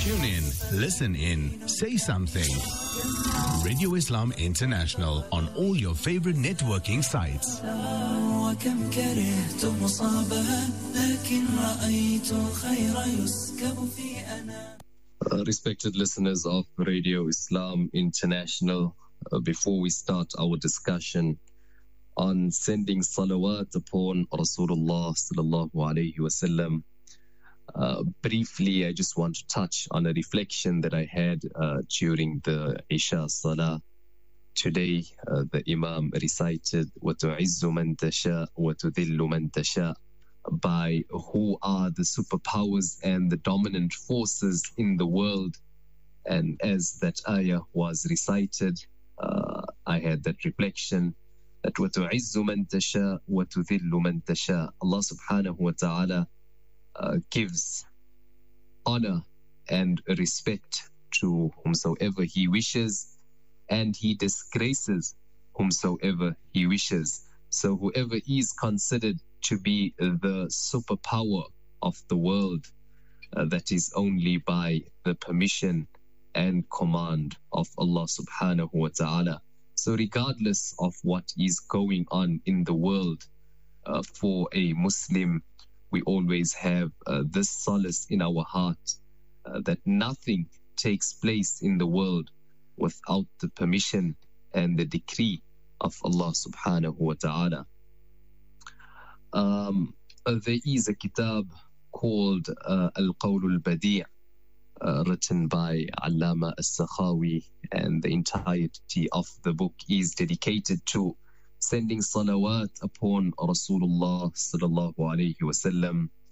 Tune in, listen in, say something. Radio Islam International on all your favorite networking sites. وكم كرهت مصابها لكن رأيت الخير يسكب في أنا. Respected listeners of Radio Islam International, before we start our discussion on sending salawat upon Rasulullah sallallahu alayhi wasallam, briefly I just want to touch on a reflection that I had during the Isha Salah. Today the Imam recited وَتُعِزُّ مَن تَشَاءُ وَتُذِلُّ مَن تَشَاءُ, by who are the superpowers and the dominant forces in the world. And as that ayah was recited, I had that reflection that وَتُعِزُّ مَن تَشَاءُ وَتُذِلُّ مَن تَشَاءُ. Allah subhanahu wa ta'ala gives honor and respect to whomsoever He wishes, and He disgraces whomsoever He wishes. So whoever is considered to be the superpower of the world, that is only by the permission and command of Allah subhanahu wa ta'ala. So regardless of what is going on in the world, for a Muslim, we always have this solace in our heart, that nothing takes place in the world without the permission and the decree of Allah subhanahu wa ta'ala. There is a kitab called Al-Qawl al-Badi', written by Allama As-Sakhawi, and the entirety of the book is dedicated to sending salawat upon Rasulullah sallallahu alayhi wasallam